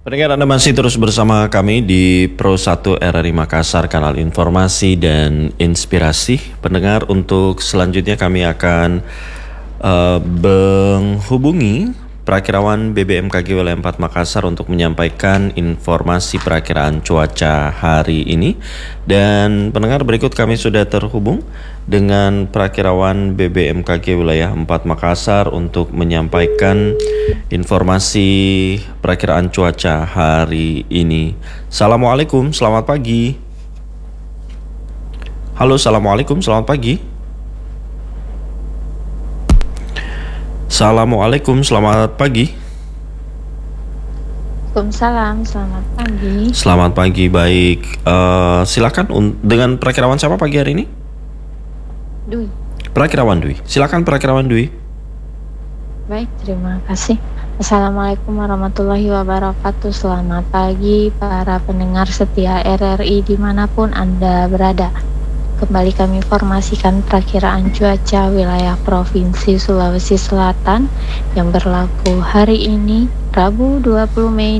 Pendengar, Anda masih terus bersama kami di Pro 1 RRI Makassar, kanal informasi dan inspirasi. Pendengar, untuk selanjutnya kami akan menghubungi Perakirawan BBMKG Wilayah 4 Makassar untuk menyampaikan informasi perakiraan cuaca hari ini. Dan pendengar, berikut kami sudah terhubung dengan Perakirawan BBMKG Wilayah 4 Makassar untuk menyampaikan informasi perakiraan cuaca hari ini. Assalamualaikum, selamat pagi. Halo, assalamualaikum, selamat pagi. Assalamualaikum, selamat pagi. Waalaikumsalam, selamat pagi. Selamat pagi, baik. Silakan dengan Perakirawan siapa pagi hari ini? Dwi. Perakirawan Dwi. Silakan Perakirawan Dwi. Baik, terima kasih. Assalamualaikum warahmatullahi wabarakatuh. Selamat pagi para pendengar setia RRI dimanapun Anda berada. Kembali kami informasikan perakiraan cuaca wilayah Provinsi Sulawesi Selatan yang berlaku hari ini, Rabu 20 Mei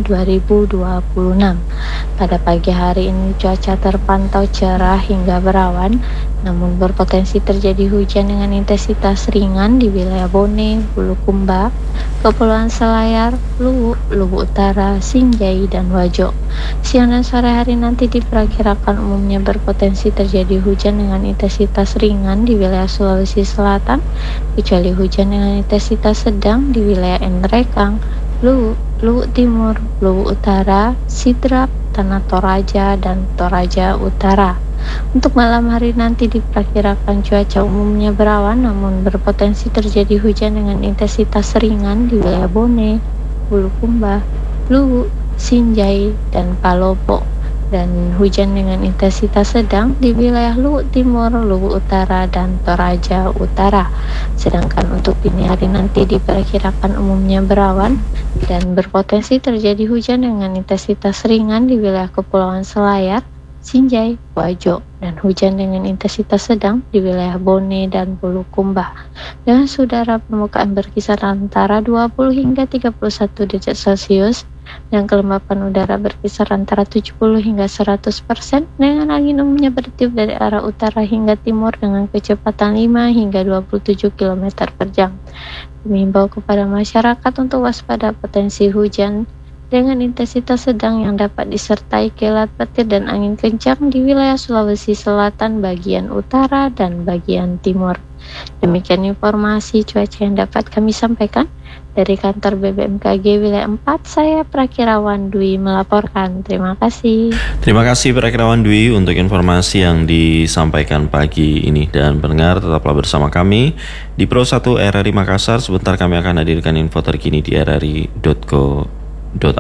2026. Pada pagi hari ini cuaca terpantau cerah hingga berawan, namun berpotensi terjadi hujan dengan intensitas ringan di wilayah Bone, Bulukumba, Kepulauan Selayar, Luwu, Luwu Utara, Sinjai, dan Wajo. Siang dan sore hari nanti diperkirakan umumnya berpotensi terjadi hujan dengan intensitas ringan di wilayah Sulawesi Selatan, kecuali hujan dengan intensitas sedang di wilayah Nrekang, Luwu, Luwu Timur, Luwu Utara, Sidrap, Tanah Toraja, dan Toraja Utara. Untuk malam hari nanti diperkirakan cuaca umumnya berawan namun berpotensi terjadi hujan dengan intensitas ringan di wilayah Bone, Bulukumba, Luwu, Sinjai, dan Palopo, dan hujan dengan intensitas sedang di wilayah Luwu Timur, Luwu Utara, dan Toraja Utara. Sedangkan untuk dini hari nanti diperkirakan umumnya berawan dan berpotensi terjadi hujan dengan intensitas ringan di wilayah Kepulauan Selayar, Sinjai, Wajo, dan hujan dengan intensitas sedang di wilayah Bone dan Bulukumba dengan suhu udara permukaan berkisar antara 20 hingga 31 derajat Celcius dan kelembapan udara berkisar antara 70 hingga 100% dengan angin umumnya bertiup dari arah utara hingga timur dengan kecepatan 5 hingga 27 km per jam. Mengimbau kepada masyarakat untuk waspada potensi hujan dengan intensitas sedang yang dapat disertai kilat petir dan angin kencang di wilayah Sulawesi Selatan bagian utara dan bagian timur. Demikian informasi cuaca yang dapat kami sampaikan dari kantor BBMKG Wilayah 4. Saya Perakirawan Dwi melaporkan. Terima kasih. Terima kasih Perakirawan Dwi untuk informasi yang disampaikan pagi ini. Dan pendengar, tetaplah bersama kami di Pro 1 RRI Makassar. Sebentar kami akan hadirkan info terkini di rri.co.id.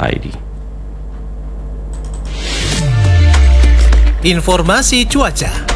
Informasi cuaca.